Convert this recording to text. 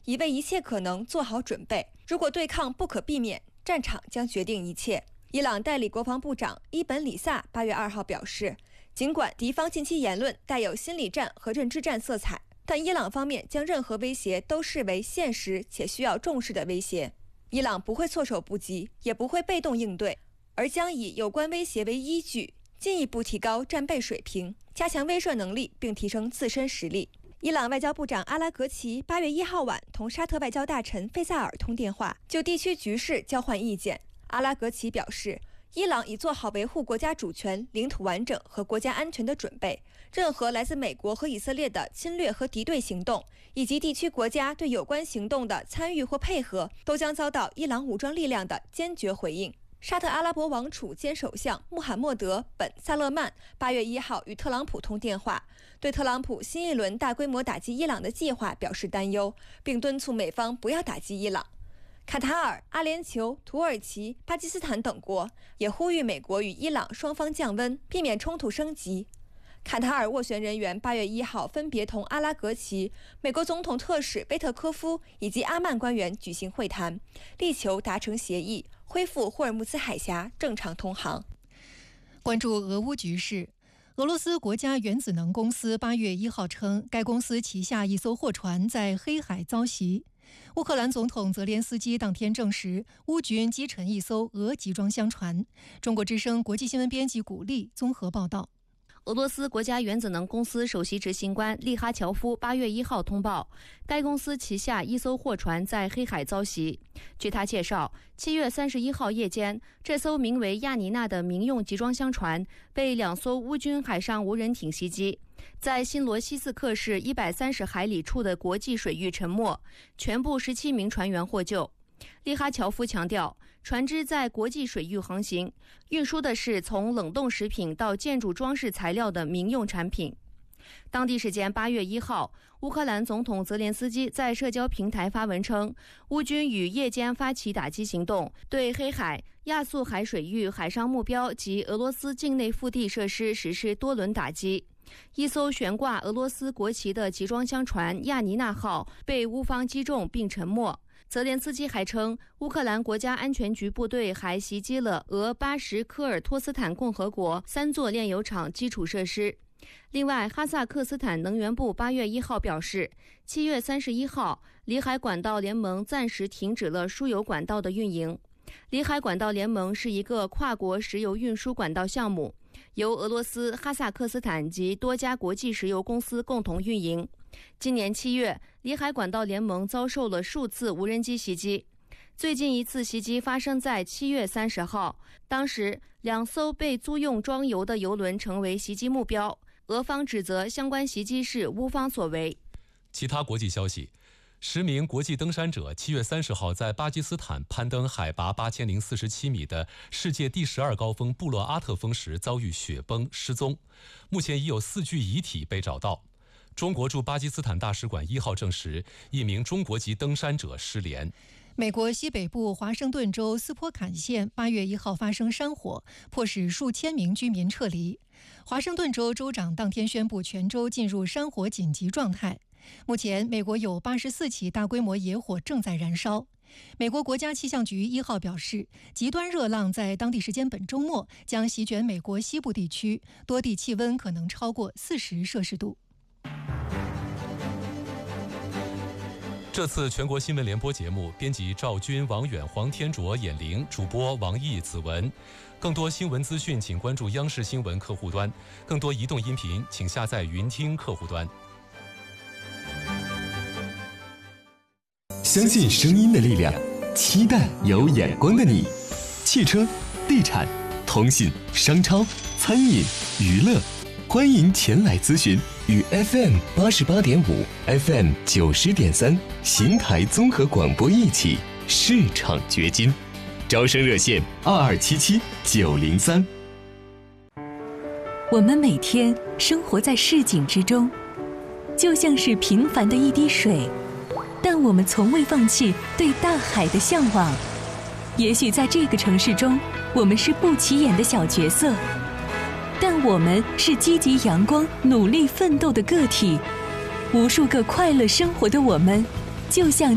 已为一切可能做好准备。如果对抗不可避免，战场将决定一切。伊朗代理国防部长伊本里萨8月2号表示，尽管敌方近期言论带有心理战和认知战色彩，但伊朗方面将任何威胁都视为现实且需要重视的威胁。伊朗不会措手不及，也不会被动应对，而将以有关威胁为依据，进一步提高战备水平，加强威慑能力，并提升自身实力。伊朗外交部长阿拉格齐8月1号晚同沙特外交大臣费萨尔通电话，就地区局势交换意见。阿拉格齐表示，伊朗已做好维护国家主权、领土完整和国家安全的准备，任何来自美国和以色列的侵略和敌对行动，以及地区国家对有关行动的参与或配合，都将遭到伊朗武装力量的坚决回应。沙特阿拉伯王储兼首相穆罕默德·本·萨勒曼8月1号与特朗普通电话，对特朗普新一轮大规模打击伊朗的计划表示担忧，并敦促美方不要打击伊朗。卡塔尔、阿联酋、土耳其、巴基斯坦等国也呼吁美国与伊朗双方降温，避免冲突升级。卡塔尔斡旋人员8月1号分别同阿拉格齐、美国总统特使贝特科夫以及阿曼官员举行会谈，力求达成协议，恢复霍尔木兹海峡正常通航。 关注俄乌局势，俄罗斯国家原子能公司8月1号称，该公司旗下一艘货船在黑海遭袭。乌克兰总统泽连斯基当天证实，乌军击沉一艘俄集装箱船。中国之声国际新闻编辑古丽综合报道。 俄罗斯国家原子能公司首席执行官利哈乔夫8月1号通报，该公司旗下一艘货船在黑海遭袭。据他介绍，7月31号夜间，这艘名为亚尼娜的民用集装箱船被2艘乌军海上无人艇袭击，在新罗西斯克市130海里处的国际水域沉没，全部17名船员获救。利哈乔夫强调，船只在国际水域航行，运输的是从冷冻食品到建筑装饰材料的民用产品。当地时间8月1号，乌克兰总统泽连斯基在社交平台发文称，乌军于夜间发起打击行动，对黑海、亚速海水域海上目标及俄罗斯境内腹地设施实施多轮打击。一艘悬挂俄罗斯国旗的集装箱船亚尼娜号被乌方击中并沉没。泽连斯基还称，乌克兰国家安全局部队还袭击了俄巴什科尔托斯坦共和国3座炼油厂基础设施。另外，哈萨克斯坦能源部8月1号表示，7月31号，里海管道联盟暂时停止了输油管道的运营。里海管道联盟是一个跨国石油运输管道项目，由俄罗斯、哈萨克斯坦及多家国际石油公司共同运营。今年7月，里海管道联盟遭受了数次无人机袭击。最近一次袭击发生在7月30号，当时2艘被租用装油的油轮成为袭击目标。俄方指责相关袭击是乌方所为。 其他国际消息，10名国际登山者7月30号在巴基斯坦攀登海拔8047米的世界第12高峰布洛阿特峰时遭遇雪崩失踪，目前已有4具遗体被找到。中国驻巴基斯坦大使馆1号证实，一名中国籍登山者失联。 美国西北部华盛顿州斯波坎县8月1号发生山火，迫使数千名居民撤离。华盛顿州州长当天宣布全州进入山火紧急状态。目前，美国有84起大规模野火正在燃烧。美国国家气象局1号表示，极端热浪在当地时间本周末将席卷美国西部地区，多地气温可能超过40摄氏度。 这次全国新闻联播节目，编辑赵军、王远、黄天卓、闫玲，主播王毅、子文。更多新闻资讯，请关注央视新闻客户端；更多移动音频，请下载云听客户端。 相信声音的力量，期待有眼光的你。汽车、地产、通信、商超、餐饮、娱乐，欢迎前来咨询。与 FM 88.5、FM 90.3邢台综合广播一起市场掘金，招生热线2277-903。 我们每天生活在市井之中，就像是平凡的一滴水，但我们从未放弃对大海的向往。也许在这个城市中，我们是不起眼的小角色，但我们是积极阳光、努力奋斗的个体。无数个快乐生活的我们，就像